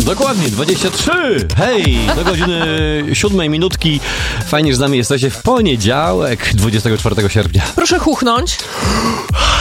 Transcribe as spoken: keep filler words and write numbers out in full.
Dokładnie, dwadzieścia trzy. Hej, do godziny siódmej minutki. Fajnie, że z nami jesteście w poniedziałek, dwudziestego czwartego sierpnia. Proszę chuchnąć.